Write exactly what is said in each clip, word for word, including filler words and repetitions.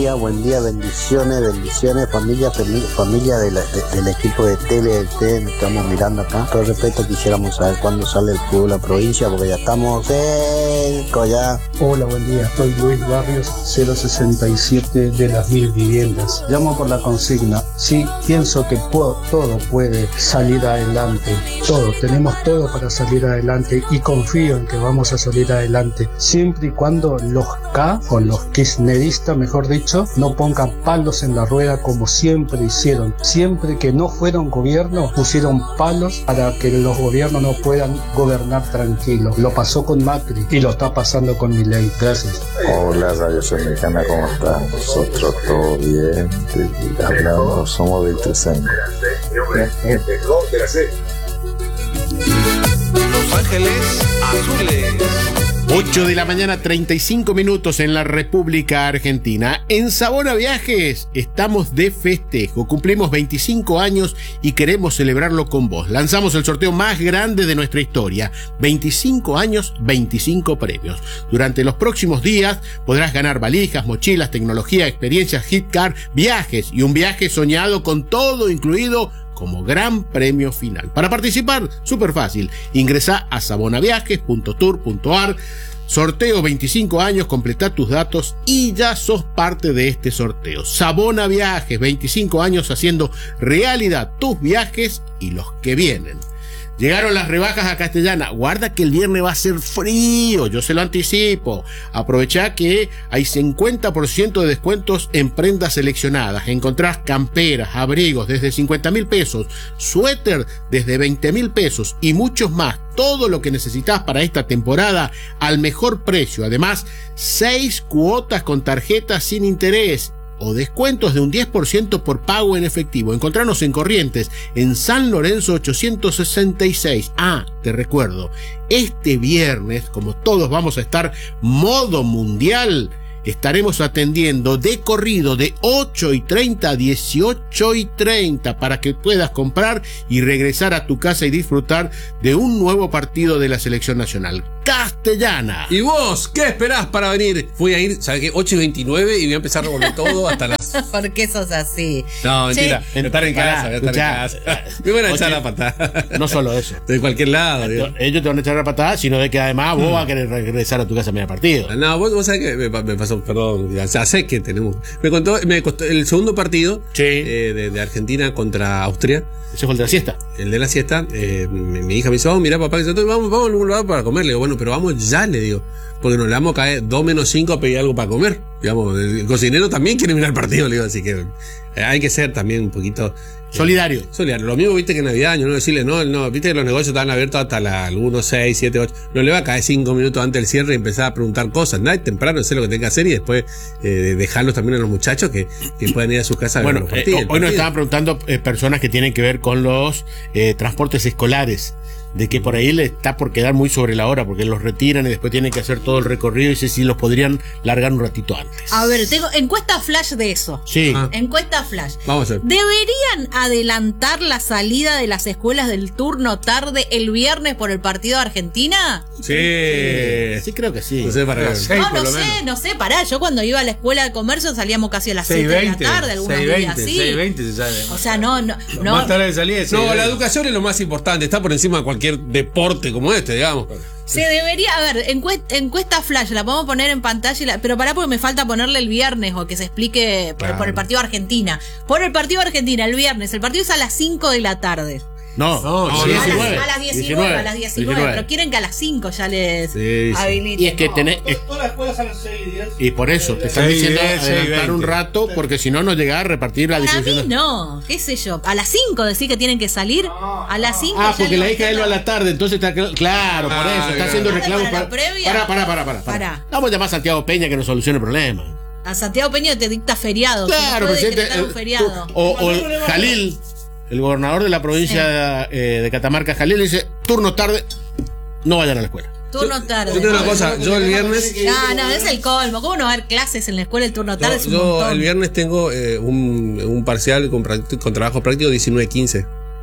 día, buen día, bendiciones, bendiciones, familia, familia, familia de la, de, del equipo de Tele del T, estamos mirando acá. Con respeto quisiéramos saber cuándo sale el club de la provincia, porque ya estamos cerca ya. Hola, buen día, soy Luis Barrios, cero sesenta y siete de las mil viviendas. Llamo por la consigna. Sí, pienso que puedo, todo puede salir adelante, todo, tenemos todo para salir adelante y confío en que vamos a salir adelante, siempre y cuando los K, o los kirchneristas mejor dicho, no pongan palos en la rueda como siempre hicieron. Siempre que no fueron gobierno, pusieron palos para que los gobiernos no puedan gobernar tranquilos. Lo pasó con Macri y lo está pasando con Milei. Gracias. Hola, Radio Sudamericana, ¿cómo están? Nosotros todo bien, hablando, somos del Tresengo. Los Ángeles Azules. ocho de la mañana, treinta y cinco minutos en la República Argentina. En Sabona Viajes estamos de festejo. Cumplimos veinticinco años y queremos celebrarlo con vos. Lanzamos el sorteo más grande de nuestra historia. veinticinco años, veinticinco premios. Durante los próximos días podrás ganar valijas, mochilas, tecnología, experiencias, gift card, viajes y un viaje soñado con todo incluido como gran premio final. Para participar, súper fácil. Ingresá a sabonaviajes punto tour punto ar, sorteo veinticinco años, completá tus datos y ya sos parte de este sorteo. Sabona Viajes, veinticinco años haciendo realidad tus viajes y los que vienen. Llegaron las rebajas a Castellana. Guarda que el viernes va a ser frío, yo se lo anticipo. Aprovechá que hay cincuenta por ciento de descuentos en prendas seleccionadas. Encontrás camperas, abrigos desde cincuenta mil pesos, suéter desde veinte mil pesos y muchos más. Todo lo que necesitas para esta temporada al mejor precio. Además, seis cuotas con tarjetas sin interés o descuentos de un diez por ciento por pago en efectivo. Encontranos en Corrientes, en San Lorenzo ochocientos sesenta y seis. Ah, te recuerdo, este viernes, como todos vamos a estar modo mundial, estaremos atendiendo de corrido de ocho y treinta a dieciocho y treinta para que puedas comprar y regresar a tu casa y disfrutar de un nuevo partido de la selección nacional. Castellana. ¿Y vos qué esperás para venir? Voy a ir, ¿sabes qué? ocho y veintinueve y voy a empezar a revolver todo hasta las... ¿Por qué sos así? No, mentira. Che, voy a estar en casa, voy a estar en casa. Me van a echar la patada. No solo eso. De cualquier lado. Ellos, ellos te van a echar la patada, sino de que además vos vas a querer regresar a tu casa a media partido. No, vos, vos sabés que me, me pasó, perdón, ya, ya sé que tenemos... Me contó, me costó el segundo partido sí. eh, de, de Argentina contra Austria. Ese fue el de la siesta. El de la siesta. Eh, mi, mi hija me dice, vamos, mirá papá, que vamos, vamos a algún lugar para comer. Le digo, bueno, pero vamos ya, le digo. Porque nos le vamos a caer dos menos cinco a pedir algo para comer. Digamos, el cocinero también quiere mirar el partido, le digo, así que eh, hay que ser también un poquito... Solidario. Solidario. Lo mismo, viste que en Navidad, yo no decirle, no, no, viste que los negocios estaban abiertos hasta las uno, seis, siete, ocho. No le va a caer cinco minutos antes del cierre y empezar a preguntar cosas. Nada, temprano, hacer lo que tenga que hacer y después eh, dejarlos también a los muchachos que, que puedan ir a sus casas a ver bueno, los partidos. Eh, hoy nos estaban preguntando eh, personas que tienen que ver con los eh, transportes escolares. De que por ahí le está por quedar muy sobre la hora, porque los retiran y después tienen que hacer todo el recorrido y sé si los podrían largar un ratito antes. A ver, tengo encuesta flash de eso. Sí. Ah. Encuesta flash. Vamos a hacer. ¿Deberían adelantar la salida de las escuelas del turno tarde el viernes por el partido de Argentina? Sí. Sí, creo que sí. No sé para qué. No, no sé, no sé, pará. Yo cuando iba a la escuela de comercio salíamos casi a las siete de la tarde, algunos días así. seis veinte se sale. O sea, no, no. no. Más tarde de salida. No, la educación es lo más importante, está por encima de cualquier deporte como este, digamos. Se debería, a ver, encuesta, encuesta flash, la podemos poner en pantalla, y la, pero pará porque me falta ponerle el viernes o que se explique por, Claro. por el partido de Argentina. Por el partido de Argentina, el viernes, el partido es a las cinco de la tarde. No, No, no, sí, a, diecinueve. las, a las diecinueve, a las diecinueve, pero quieren que a las cinco ya les Sí, sí. habiliten. Y es que tenés. es- Todas las escuelas a las seis y diez. y por eso te están seis, diciendo diez, seis, adelantar un veinte. rato, porque si no, no llegás a repartir la Para distribución. mí no, qué sé yo, a las cinco decir que tienen que salir, a las cinco Ah, ya porque no- la hija de él va a la tarde, entonces está cl- claro, por Ah, eso, está claro. haciendo ¿Tarde reclamos para la para. previa? Para, para, para, para. Pará. Vamos a llamar a Santiago Peña que nos solucione el problema. A Santiago Peña te dicta feriado. Claro, si no puede presidente. decretar un eh, feriado. tú- o, o el Jalil, el gobernador de la provincia eh, de Catamarca, Jalil, dice: turno tarde, no vayan a la escuela. Turno tarde. Yo tengo una cosa, yo el viernes... No, no, es el colmo. ¿Cómo no va a haber clases en la escuela el turno tarde? Yo, Es un yo montón. el viernes tengo eh, un, un parcial con, práctico- con trabajo práctico diecinueve quince.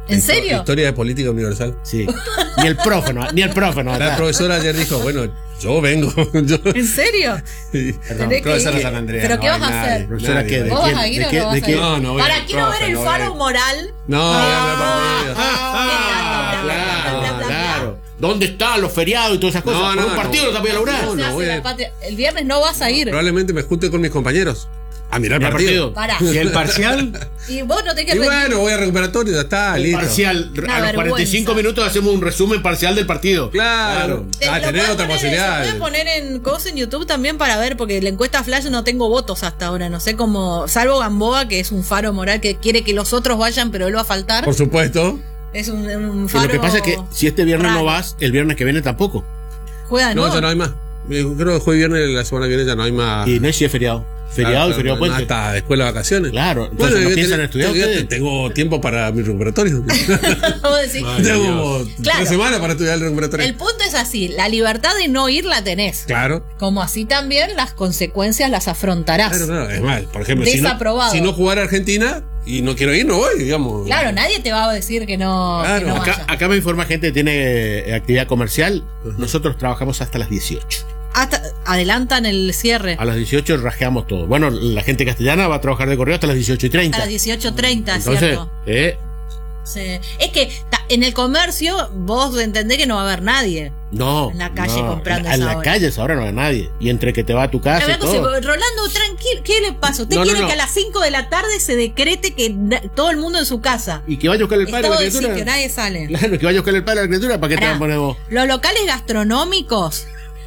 ¿En serio? Historia de política universal. Sí. Ni el profe, no, ni el profe, no. La profesora ayer dijo, bueno, yo vengo. Yo... ¿En serio? Sí. Perdón, profesora San Andrea. ¿Pero no qué vas a nadie, hacer? Profesora, ¿qué? ¿De ¿Vos quién? vas a ir ¿De o qué? no vas ¿De a qué? ir? No, no voy Para, al quiero profe, ver el no faro voy. moral. No, Ah, no, Ah, claro, claro. ¿Dónde están los feriados y todas esas cosas? No, Por no, un partido no. no te voy a lograr. No, Se no, hace voy la a- patria. El viernes no vas a ir. Probablemente me junte con mis compañeros a mirar el ¿El partido. partido? Pará. ¿Y el parcial? Y vos no te Y quedes bueno, voy a recuperatorio, ya está, El listo. parcial. Una a los cuarenta y cinco vergüenza. minutos hacemos un resumen parcial del partido. Claro. Te- Ah, lo tener podés otra poner- posibilidad. Se puede poner en cosas en YouTube también para ver, porque la encuesta Flash no tengo votos hasta ahora. No sé cómo. Salvo Gamboa, que es un faro moral que quiere que los otros vayan, pero él va a faltar. Por supuesto. Es un, un Y faro. lo que pasa es que si este viernes raro. no vas, el viernes que viene tampoco. Juega de No, nuevo. ya no hay más. Yo creo que jueves y viernes, la semana que viene ya no hay más. Y no es si es feriado. Feriado y Claro, feriado no, puente. hasta escuela de vacaciones. Claro, entonces no yo piensan ten- estudiar yo ustedes. tengo tiempo para mi recuperatorio. Vos decís. Tengo como Claro. tres semanas para estudiar el recuperatorio. El punto es así: la libertad de no ir la tenés. Claro. Como así también las consecuencias las afrontarás. Claro, claro. Es más, por ejemplo, si no, Desaprobado. si no jugara Argentina y no quiero ir, no voy, digamos. Claro, nadie te va a decir que no, Claro. que no Acá, vaya. acá me informa gente que tiene eh, actividad comercial. Nosotros trabajamos hasta las dieciocho. Hasta adelantan el cierre. A las dieciocho rajeamos todo. Bueno, la gente castellana va a trabajar de correo hasta las dieciocho y A treinta. las dieciocho treinta, Entonces, ¿cierto? eh, Sí. Es que ta- en el comercio vos entendés que no va a haber nadie. no. En la calle no. comprando En esa la hora. calle esa hora no hay nadie. Y entre que te va a tu casa La y verdad que todo. se- Rolando, tranquilo, ¿qué le pasa? ¿Usted No, no, quiere no. que a las cinco de la tarde se decrete que na- todo el mundo en su casa? Y que vaya a buscar el padre de Estado la de criatura. sitio, nadie sale. Claro, que vaya a buscar el padre de la criatura. ¿Para qué te Pará. van a poner vos? Los locales gastronómicos.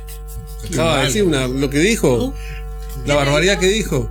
Acaba de decir una- lo que dijo. La barbaridad que dijo.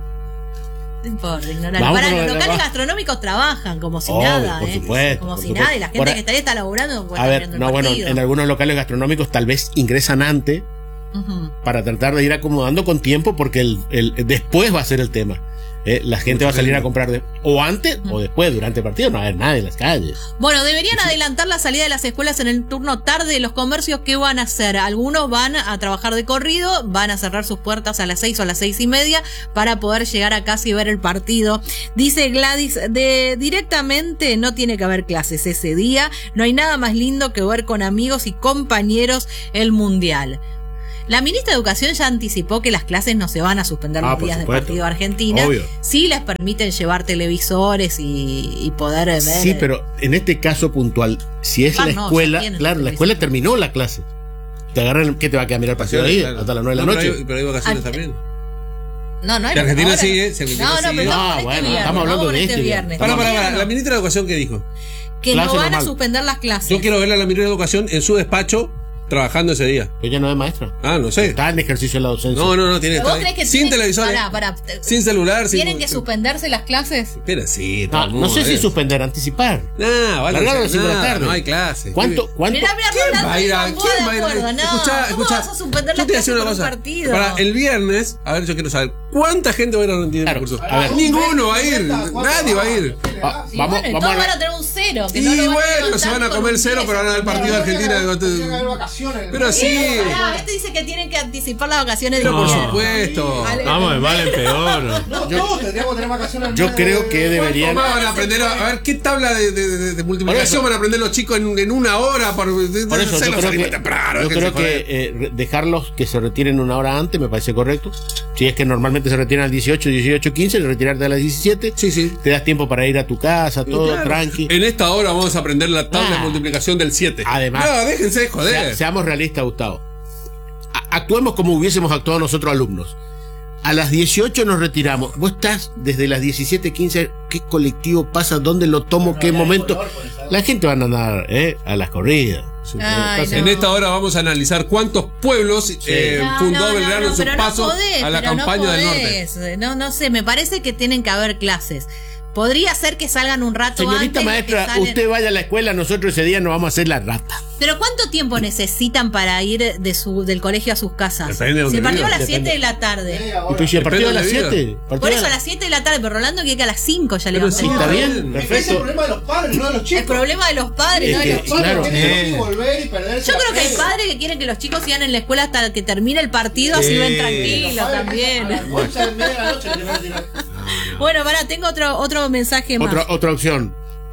No importa, ignorar. Vamos Para con los la- locales va- gastronómicos trabajan como si Obvio, nada, por ¿eh? supuesto, Como por si supuesto. nada, y la gente Ahora- que está ahí está laburando. puede A estar ver, viendo el no, bueno, partido. en algunos locales gastronómicos tal vez ingresan antes Ujú. para tratar de ir acomodando con tiempo porque el, el- después va a ser el tema. Eh, la gente va a salir a comprar de- o antes o después, durante el partido no va a haber nadie en las calles. Bueno, deberían adelantar la salida de las escuelas en el turno tarde. Los comercios, ¿qué van a hacer? Algunos van a trabajar de corrido, van a cerrar sus puertas a las seis o a las seis y media para poder llegar a casa y ver el partido. Dice Gladys, de directamente no tiene que haber clases ese día. No hay nada más lindo que ver con amigos y compañeros el mundial. La ministra de Educación ya anticipó que las clases no se van a suspender Ah, los por días del supuesto. partido de Argentina. Obvio. Sí les permiten llevar televisores y, y poder ver. Sí, pero en este caso puntual, si es Ah, la no, escuela, ya tienen claro, la televisión. escuela terminó la clase. Te agarran, ¿qué te va a quedar a mirar el partido ahí? Claro. Hasta las nueve de la No, noche. Pero hay, pero hay vacaciones Ah, también. No, no hay Si Argentina ahora- sigue, si Argentina No, no, sigue. pero estamos Ah, con este bueno, viernes, estamos hablando vamos con de este este viernes. Para, para, para. Todavía La no. ministra de Educación, ¿qué dijo? Que Clase no van normal. a suspender las clases. Yo quiero ver a la ministra de Educación en su despacho trabajando ese día. Ella no es maestra. Ah, no sé. Está en ejercicio de la docencia. No, no, no, tiene que ¿Vos estar crees ahí. que sin tienen- televisores, Pará, pará, te- sin celular, sin... ¿Tienen que suspenderse las clases? Espera, sí, todo No, el no mundo, sé si eh. suspender, anticipar. Nah, vale, Largar a o las sea, cinco de la nah, tarde. no hay clase. ¿Cuánto? ¿Cuánto? Mirá, mirá, ¿Quién Rolando va a ir a, y Gamboa ¿quién va a de ir a- acuerdo. No, escuchá, ¿cómo escuchá. vas a suspender Yo las te voy a clases decir una por un cosa. partido? Para el viernes, a ver, yo quiero saber, ¿cuánta gente va a ir a rendir Claro, el curso? a ver. Ninguno va a ir, nadie va a ir. Ah, Y vamos, bueno, vamos todos a van a tener un cero. Que Y no lo van a bueno, levantar se van a con comer un cero, diez. pero van a ver el partido de Argentina. Pero sí, Pará, este dice que tienen que anticipar las vacaciones de pero por invierno. supuesto. Vale. Vamos de mal en peor. No, todos tendríamos que tener vacaciones. Yo creo que deberían. ¿Cómo van a aprender a, a ver qué tabla de, de, de- de multiplicación van a aprender los chicos en, en una hora? Por, Por eso, yo creo que, temprano, yo que creo se joden. que eh, re- dejarlos que se retiren una hora antes me parece correcto. Si es que normalmente se retiran a las dieciocho, dieciocho, quince, retirarte a las diecisiete. Sí, sí. Te das tiempo para ir a tu casa, todo Claro. tranqui. En esta hora vamos a aprender la tabla de Ah. multiplicación del siete. Además. No, déjense de joder. Sea- seamos realistas, Gustavo. A- actuemos como hubiésemos actuado nosotros alumnos. A las dieciocho nos retiramos. Vos estás desde las diecisiete quince. ¿Qué colectivo pasa? ¿Dónde lo tomo? ¿Qué momento? La gente va a andar ¿eh? a las corridas. Ay, Pasa- no. En esta hora vamos a analizar cuántos pueblos eh, No, fundó no, no, Belgrano no, en su pero no paso jodés, a la pero no campaña del norte. jodés. No, no sé, me parece que tienen que haber clases. Podría ser que salgan un rato Señorita antes. maestra, que salen- usted vaya a la escuela, nosotros ese día nos vamos a hacer la rata. Pero ¿cuánto tiempo necesitan para ir de su, del colegio a sus casas? Depende de Si dónde el partido a vivan. las siete Depende. de la tarde. Y si el partido a las Depende de la siete. Por eso a las siete de la tarde, pero Rolando quiere que a las cinco ya le Pero van a sí, Sí, empezar. está no, bien, no. Es que es el perfecto. problema de los padres, no de los El chicos. problema de los padres, Es no de que- los Los chicos. padres claro. tienen que Eh. ir y volver y perderse Yo la creo que hay clase. padres que quieren que los chicos sigan en la escuela hasta que termine el partido, así Sí. ven Los tranquilos padres también. a las once de media de la noche le tienen que tirar. Bueno, pará, tengo otro, otro mensaje más. Otra, otra opción.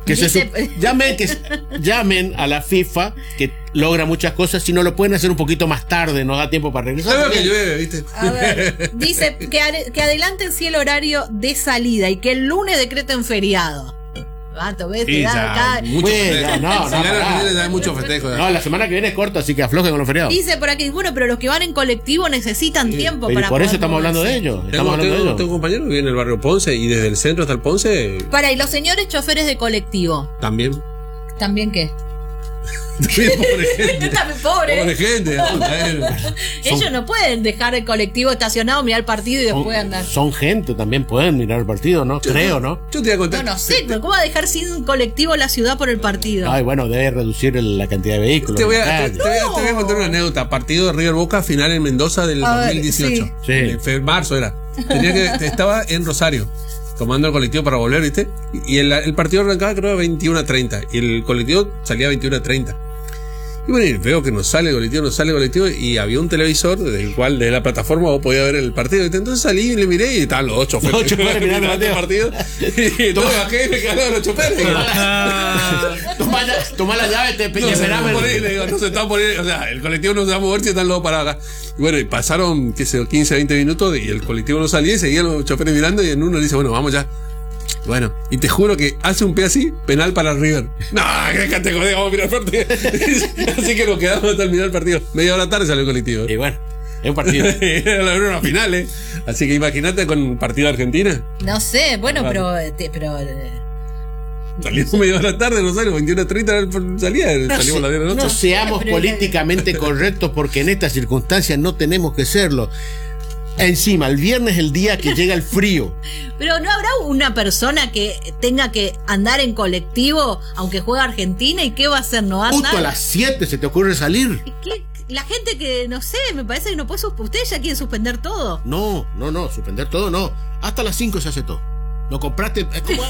Que se Dice- su- llamen, que, llamen a la FIFA, que logra muchas cosas. Si no lo pueden hacer un poquito más tarde, nos da tiempo para regresar. ¿Sabes lo que llueve, viste? A ver, dice que, ade- que adelanten sí el horario de salida y que el lunes decreten feriado. Vato, ves, te Y da ya, acá- mucho Bueno, festejo. no, no, Si gana pará. Argentina, ya hay mucho festejo. No, la semana que viene es corta, así que aflojen con los feriados. Dice por aquí, bueno, pero los que van en colectivo necesitan tiempo Pero para por eso poder estamos hablando de moverse. ellos. Estamos Tengo, hablando de tengo, ellos. tengo un compañero que vive en el barrio Ponce y desde el centro hasta el Ponce Para, y los señores choferes de colectivo, también. ¿también qué? También pobre gente. También pobre. Pobre gente. ¿no? Bueno. Ellos no pueden dejar el colectivo estacionado, mirar el partido y después Son, andar. son gente, también pueden mirar el partido, ¿no? Creo, ¿no? Yo te voy a No, contar. no sé, pero ¿cómo va a dejar sin colectivo la ciudad por el partido? Ay, bueno, debe reducir el- la cantidad de vehículos. Te voy, en la a, te, calle. te voy a- te voy a contar una anécdota. Partido de River Boca, final en Mendoza del A ver, dos mil dieciocho. sí. Sí. En fe- marzo era. Tenía que, estaba en Rosario, tomando el colectivo para volver, ¿viste? Y el, el partido arrancaba creo a veintiuno a treinta. Y el colectivo salía a veintiuno a treinta. Y bueno, y veo que nos sale el colectivo, nos sale el colectivo. Y había un televisor del cual, desde la plataforma, vos podías ver el partido. Entonces salí y le miré y estaban los ocho Los choferes mirando el partido. Y entonces bajé y me quedaron los choferes. Tomá, la- tomá la llave, te No pe- se esperame. están por ahí, le digo, no se están por ahí. O sea, el colectivo no se va a mover si están los parados acá. Y bueno, y pasaron, qué sé yo, quince, veinte minutos y el colectivo no salía y seguían los choferes mirando y en uno le dice, bueno, vamos ya. Bueno, y te juro que hace un pie así, penal para River. No, que te jodés, vamos a mirar el partido. Así que nos quedamos hasta mirar el partido. Media hora tarde salió el colectivo. Y bueno, es un partido. Era la una final, ¿eh? Así que imagínate con el partido de Argentina. No sé, bueno, Ah, pero, te- pero eh, Salimos media hora tarde, Rosario, veintiuno a treinta salía, No, salimos se- a las diez de la no noche. seamos Pero- políticamente correctos porque en estas circunstancias no tenemos que serlo. Encima, el viernes es el día que llega el frío. pero no habrá una persona que tenga que andar en colectivo aunque juega Argentina y qué va a hacer, no va a Justo andar. a las siete se te ocurre salir. ¿Y qué? La gente que no sé, me parece que no puede sus- ustedes ya quieren suspender todo. No, no, no, suspender todo no. Hasta las cinco se hace todo. No compraste. Es como.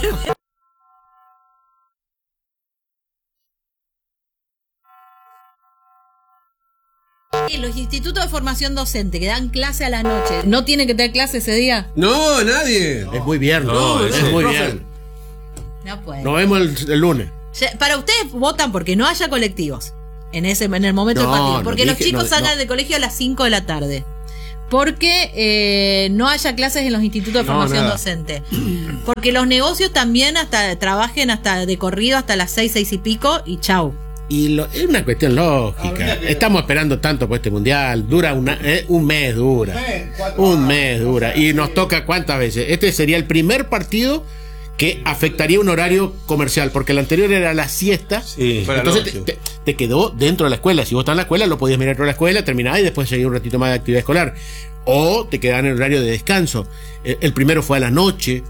Y los institutos de formación docente que dan clase a la noche, ¿no tienen que tener clase ese día? No, nadie. Es muy viernes. No, es ese, muy profe. viernes. No puede. Nos vemos el, el lunes. Ya- Para ustedes votan porque no haya colectivos en ese en el momento No, del partido. no Porque los dije- chicos no, salgan no. del colegio a las cinco de la tarde. Porque eh, no haya clases en los institutos de No, formación nada. docente. Porque los negocios también hasta trabajen hasta de corrido hasta las seis, seis y pico y chau. Y lo- es una cuestión lógica. Estamos esperando tanto por este mundial. Dura una, eh, un mes, dura. Un mes dura. Y nos toca cuántas veces. Este sería el primer partido que afectaría un horario comercial, porque el anterior era la siesta. Sí. Para Entonces la te, noche. te- te quedó dentro de la escuela. Si vos estás en la escuela, lo podías mirar dentro de la escuela, terminabas y después seguir un ratito más de actividad escolar. O te quedaban en el horario de descanso. El, el primero fue a la noche.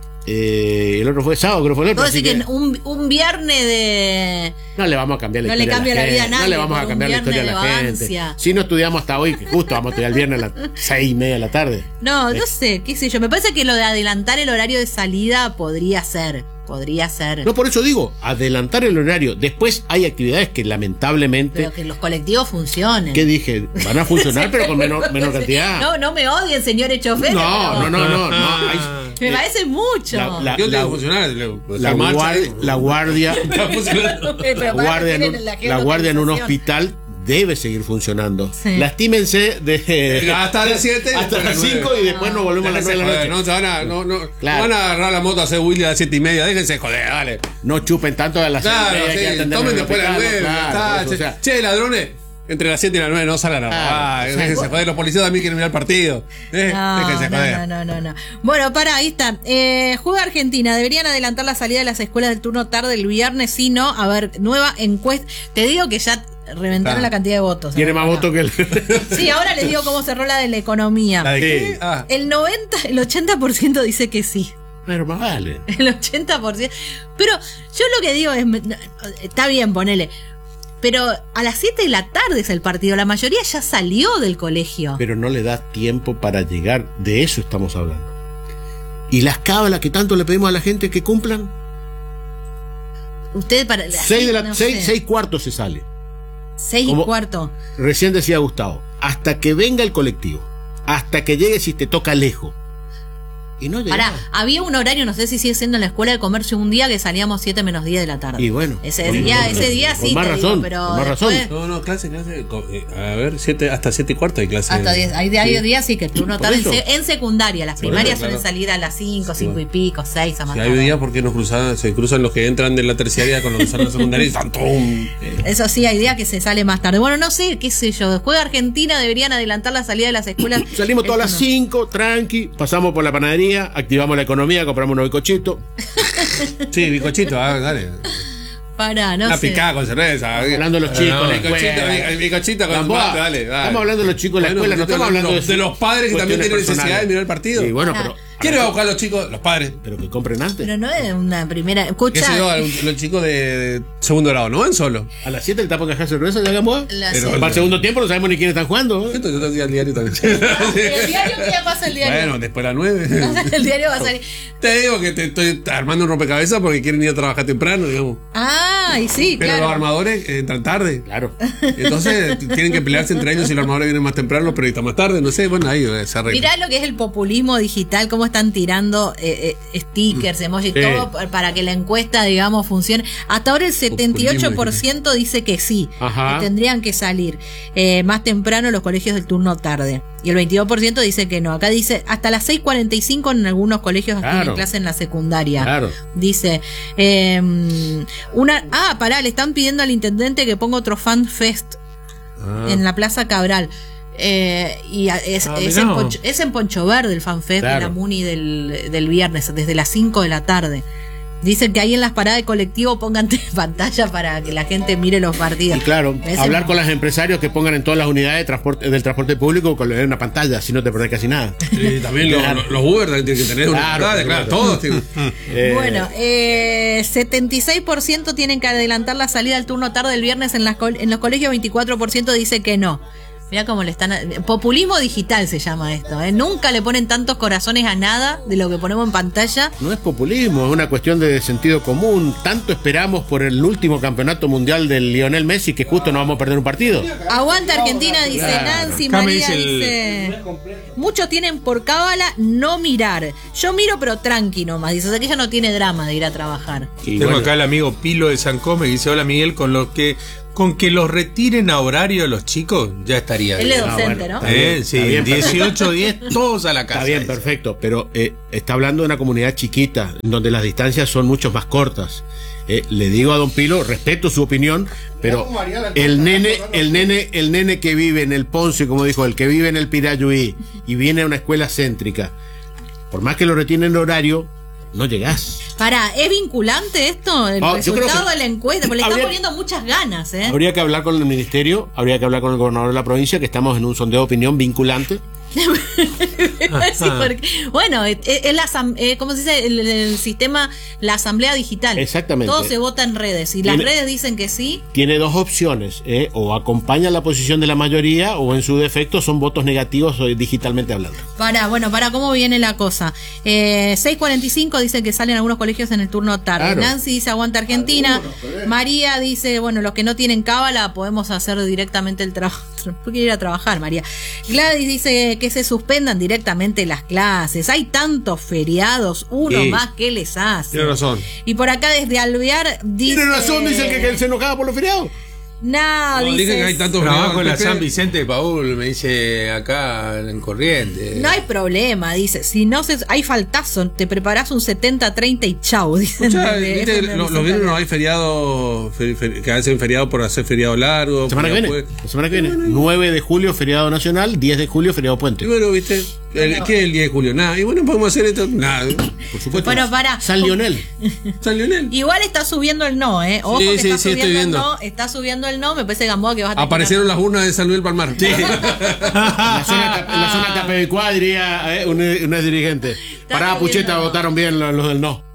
eh, el otro fue sábado, creo que fue el otro. Puedo así decir que que un, un viernes de... no le vamos a cambiar la No le historia cambia a la, la vida a gente. nadie No le vamos por a un cambiar la historia a la viernes de gente. vagancia. Si no estudiamos hasta hoy, que justo vamos a estudiar el viernes a las seis y media de la tarde. No, no sé, qué sé yo. Me parece que lo de adelantar el horario de salida podría ser. Podría ser. No, por eso digo, adelantar el horario. Después hay actividades que lamentablemente, Pero que los colectivos funcionen. ¿qué dije? Van a funcionar, pero con menor, menor cantidad. No, no me odien, señores choferes. No, pero no, no, no, no. Hay- Me parece mucho. la, la- Yo la- tengo que funcionar. le- la hacer marcha, guar- ¿eh? la guardia, Está funcionando. Pero la para guardia, en tienen un, la la guardia en un geolocalización. hospital debe seguir funcionando. Sí. Lastímense de Hasta las siete. hasta las cinco y después nos volvemos a las Déjense nueve de la joder, noche. no, se van a, no, no, Claro. no van a agarrar la moto a hacer Willy a las siete y media. Déjense joder, dale. No chupen tanto de las seis y Claro, media que sí, atendemos tomen en el después las hospital, nueve. claro, está, por eso, che, o sea, che, ladrones. Entre las siete y las nueve no salgan a Claro. robar. Déjense joder, los policías también quieren mirar el partido. Eh, No, déjense no, joder. no, no, no, no. Bueno, para, ahí está. Eh, juega Argentina. Deberían adelantar la salida de las escuelas del turno tarde el viernes, si no, a ver, nueva encuesta. Te digo que ya reventaron Ah. la cantidad de votos. tiene más Ahora. votos que el. Sí, ahora les digo cómo cerró la de la economía. ¿La de Sí. qué? Ah. El noventa, el ochenta por ciento dice que sí. Pero más vale. El ochenta por ciento. Pero yo lo que digo es, está bien, ponele. Pero a las siete de la tarde es el partido. La mayoría ya salió del colegio. Pero no le da tiempo para llegar. De eso estamos hablando. ¿Y las cábalas que tanto le pedimos a la gente que cumplan? Usted para Seis, de la, no seis, sé. seis cuartos se sale. Seis y Como- cuarto. Recién decía Gustavo. Hasta que venga el colectivo. Hasta que llegue si te toca lejos. Y no Pará, llegaba. había un horario, no sé si sigue siendo en la escuela de comercio, un día que salíamos siete menos diez de la tarde. Y bueno. Ese con- día, con- ese día con sí más te razón, digo, pero con más razón. después- No, no, clase, clase. co- eh, A ver, siete, hasta siete y cuarto hay clase. Hasta diez. Hay, hay días sí que el turno Por tarde en, eso. se- en secundaria. Las Por primarias eso, claro. suelen salir a las cinco, cinco y pico, seis a más Si hay tarde. días porque nos cruzan, se cruzan los que entran de la terciaria con los que salen de la secundaria y ¡tantum! Eh, Eso sí, hay días que se sale más tarde. Bueno, no sé, qué sé yo. Después de Argentina deberían adelantar la salida de las escuelas. Salimos todas las Esto no. cinco, tranqui, pasamos por la panadería, activamos la economía, compramos unos bizcochitos. Sí, bicochito, ah, dale. Pará, no Una sé. picada con cerveza. Hablando de los chicos, No, la bicochito, escuela. bi- bicochito con Gamboa, tomate, dale, dale. Estamos hablando de los chicos de la Bueno, escuela, no estoy estamos hablando de, de los padres que también tienen cuestiones necesidad de mirar el partido. Y bueno, Pará. pero. ¿Quién va a buscar a los chicos? Los padres. Pero que compren antes. Pero no es una primera. ¿Qué Escucha. sé yo? Los chicos de, de segundo grado no van solos. A las siete el tapo caja cerveza de Gamboa. La Pero- serie. Para el segundo tiempo no sabemos ni quiénes están jugando. ¿eh? Esto yo te al diario también. ¿El diario qué pasa el diario? Bueno, después de las nueve. El diario va a salir. Te digo que te estoy armando un rompecabezas porque quieren ir a trabajar temprano, digamos. Ah, y sí, Pero claro. los armadores eh, entran tarde. Claro. Entonces t- tienen que pelearse entre ellos si los armadores vienen más temprano, los periodistas más tarde. No sé, bueno, ahí eh, se arregla. Mirá lo que es el populismo digital, cómo están tirando eh, eh, stickers, emojis, Sí. todo pa- para que la encuesta, digamos, funcione. Hasta ahora el setenta y ocho por ciento dice que sí, Ajá. que tendrían que salir eh, más temprano los colegios del turno tarde. Y el veintidós por ciento dice que no. Acá dice hasta las seis cuarenta y cinco en algunos colegios Claro. tienen clase en la secundaria. Claro. Dice, eh, una, ah, pará, le están pidiendo al intendente que ponga otro fan fest Ah. en la Plaza Cabral. Eh, y a- es, Ah, es, mirá. en Poncho, es en Poncho Verde el fanfest Claro. de la Muni del, del viernes, desde las cinco de la tarde. Dicen que ahí en las paradas de colectivo pongan pantalla para que la gente mire los partidos. Y claro, Ese hablar no. con los empresarios que pongan en todas las unidades de transporte, del transporte público con una pantalla, si no te perdés casi nada. Sí, también los, Claro. los- los Uber también tienen que tener una Claro, pantalla, por claro, supuesto. todos tienen. Eh, Bueno, eh, setenta y seis por ciento tienen que adelantar la salida del turno tarde el viernes en, las col- en los colegios, veinticuatro por ciento dice que no. Mirá cómo le están... Populismo digital se llama esto, ¿eh? Nunca le ponen tantos corazones a nada de lo que ponemos en pantalla. No es populismo, es una cuestión de sentido común. Tanto esperamos por el último campeonato mundial del Lionel Messi que justo no vamos a perder un partido. Aguanta Argentina, dice Nancy. Acá me María dice el- dice... Muchos tienen por cábala no mirar. Yo miro pero tranqui nomás. Dice, o sea que ella no tiene drama de ir a trabajar. Y Tengo bueno, acá el amigo Pilo de San Come que dice: hola Miguel, con lo que con que los retiren a horario los chicos, ya estaría Él es bien. Ah, docente, bueno, ¿no? está bien, Eh, está sí, bien, dieciocho diez, todos a la casa. Está bien, dice. perfecto, pero eh, está hablando de una comunidad chiquita, en donde las distancias son mucho más cortas. Eh, le digo a don Pilo, respeto su opinión, pero el nene, el nene, el nene que vive en el Ponce, como dijo, el que vive en el Pirayuí y viene a una escuela céntrica, por más que lo retienen el horario, no llegás. Pará, ¿es vinculante esto? El Ah, yo creo resultado que- de la encuesta. Porque le están Habría- poniendo muchas ganas, ¿eh? Habría que hablar con el ministerio, habría que hablar con el gobernador de la provincia, que estamos en un sondeo de opinión vinculante. Sí, porque- bueno, es, es la asam- eh, ¿cómo se dice? El, el sistema, la asamblea digital. Exactamente. Todo se vota en redes. Y las Tiene- redes dicen que sí. Tiene dos opciones, eh, o acompaña la posición de la mayoría, o en su defecto son votos negativos eh, digitalmente hablando. Para, bueno, para cómo viene la cosa. Eh, seis cuarenta y cinco dice que salen algunos colegios en el turno tarde. Claro. Nancy dice aguanta Argentina. María dice, bueno, los que no tienen cábala podemos hacer directamente el trabajo. ¿Por qué ir a trabajar, María? Gladys dice que se suspendan directamente las clases. Hay tantos feriados, uno Sí. más que les hace. Tiene razón. Y por acá desde Alvear dice... Tiene razón, dice el que, que se enojaba por los feriados. No, No, dice... dije que hay tantos Trabajo en la Pepe. San Vicente de Paul, me dice acá en Corriente. No hay problema, dice. Si no se, hay faltazo, te preparás un setenta treinta y chau, dice. Escuchá, viste, lo- los viernes no hay feriado, fer- fer- que hacen feriado por hacer feriado largo. Semana que feriado viene. pues- La semana que viene. nueve de julio, feriado nacional. diez de julio, feriado puente. Y bueno, viste, el, ¿qué es el diez de julio? Nada. Y bueno, podemos hacer esto. Nada, por supuesto. Bueno, para. San Lionel. San Lionel. Igual está subiendo el no, ¿eh? Ojo Sí, que sí, está sí, subiendo estoy el viendo. no. Está subiendo el no. Me parece, Gamboa, que vas a tener Aparecieron las urnas de San Luis Palmar. Sí. En la zona, en la zona Capebicuá diría eh, un, un ex dirigente. Pará, subiendo. Pucheta, votaron bien los, los del no.